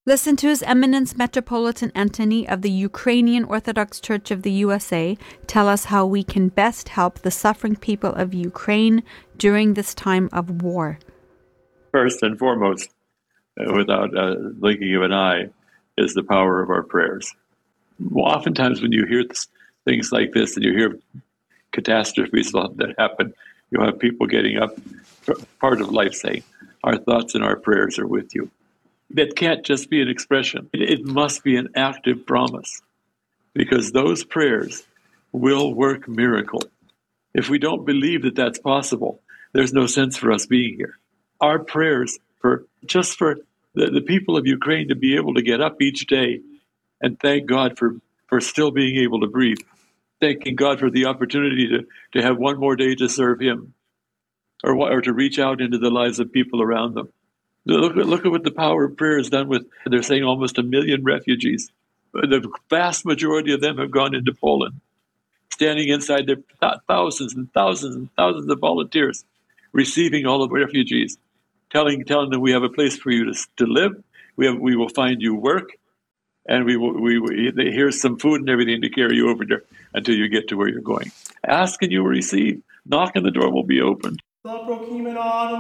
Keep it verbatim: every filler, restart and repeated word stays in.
Listen to His Eminence Metropolitan Antony of the Ukrainian Orthodox Church of the U S A tell us how we can best help the suffering people of Ukraine during this time of war. First and foremost, uh, without uh, blinking of an eye, is the power of our prayers. Oftentimes when you hear this, things like this and you hear catastrophes that happen, you'll have people getting up, part of life saying, our thoughts and our prayers are with you. That can't just be an expression. It must be an active promise, because those prayers will work miracles. If we don't believe that that's possible, there's no sense for us being here. Our prayers for just for the, the people of Ukraine to be able to get up each day and thank God for, for still being able to breathe, thanking God for the opportunity to, to have one more day to serve Him, or, or to reach out into the lives of people around them. Look at, look at what the power of prayer has done with, they're saying, almost a million refugees. The vast majority of them have gone into Poland, standing inside their th- thousands and thousands and thousands of volunteers, receiving all of the refugees, telling telling them, we have a place for you to, to live, we have we will find you work, and we will we, we here's some food and everything to carry you over there until you get to where you're going. Ask and you will receive. Knock and the door will be opened.